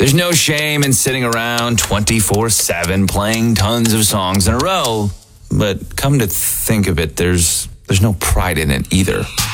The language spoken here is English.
There's no shame in sitting around 24/7 playing tons of songs in a row. But come to think of it, there's no pride in it either.